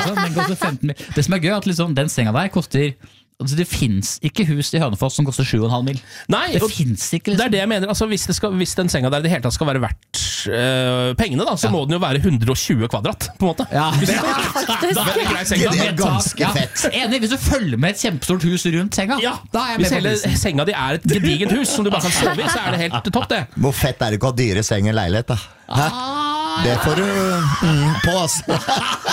liksom. Den koster 15 mil. Det som gøy at liksom, den senga der koster altså, det finnes ikke hus i Hønefoss som koster 7,5 mil. Nei, det finnes ikke. Liksom. Det det jeg mener. Altså, hvis den senga der i det hele tatt skal være verdt pengene, da, så må den jo være 120 kvadrat, på en måte. Ja, det er grei senga. Det ganske fett. Enig, hvis du følger med et kjempestort hus rundt senga, da er jeg hvis med på hele senga di er et gedigent hus som du bare kan sove i, så er det helt topp, det. Hvor fett er det ikke å ha dyre seng i leilighet, da? Hæ? Det får du på, altså.